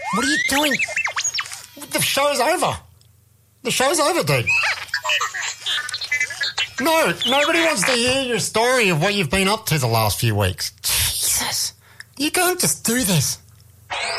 What are you doing? The show's over. The show's over, dude. No, nobody wants to hear your story of what you've been up to the last few weeks. Jesus. You can't just do this.